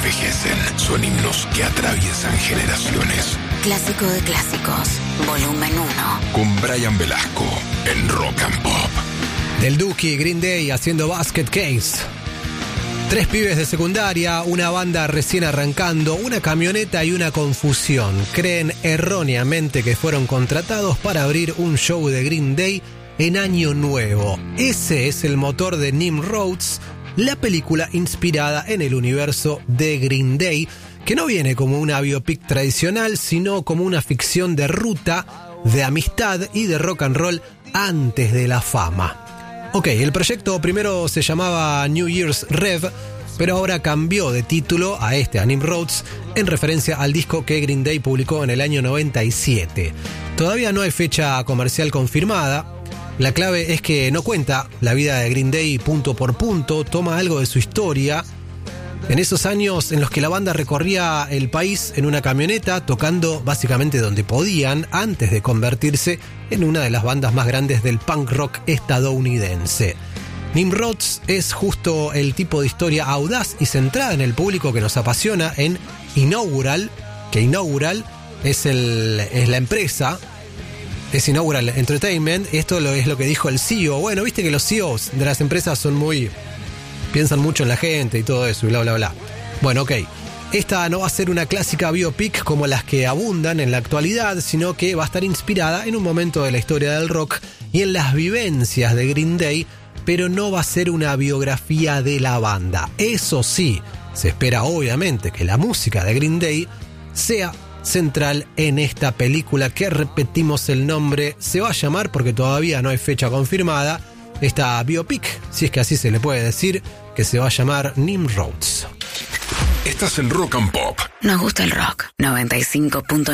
envejecen, son himnos que atraviesan generaciones. Clásico de clásicos, volumen 1. Con Brian Velasco en Rock and Pop. Del Duki, Green Day haciendo Basket Case. 3 pibes de secundaria, una banda recién arrancando, una camioneta y una confusión. Creen erróneamente que fueron contratados para abrir un show de Green Day en Año Nuevo. Ese es el motor de Nimrods, la película inspirada en el universo de Green Day, que no viene como una biopic tradicional, sino como una ficción de ruta, de amistad y de rock and roll antes de la fama. Ok, el proyecto primero se llamaba New Year's Rev, pero ahora cambió de título a Nimrods, en referencia al disco que Green Day publicó en el año 97. Todavía no hay fecha comercial confirmada. La clave es que no cuenta la vida de Green Day punto por punto, toma algo de su historia. En esos años en los que la banda recorría el país en una camioneta, tocando básicamente donde podían, antes de convertirse en una de las bandas más grandes del punk rock estadounidense. Nimrods es justo el tipo de historia audaz y centrada en el público que nos apasiona en Inaugural, que Inaugural es la empresa. Es Inaugural Entertainment. Esto es lo que dijo el CEO. Bueno, viste que los CEOs de las empresas piensan mucho en la gente y todo eso y bla bla bla. Bueno, ok. Esta no va a ser una clásica biopic como las que abundan en la actualidad, sino que va a estar inspirada en un momento de la historia del rock y en las vivencias de Green Day, pero no va a ser una biografía de la banda. Eso sí, se espera obviamente que la música de Green Day sea central en esta película, que repetimos el nombre, se va a llamar, porque todavía no hay fecha confirmada, esta biopic, si es que así se le puede decir, que se va a llamar Nimrods. Estás en Rock and Pop. Nos gusta el rock. 95.9.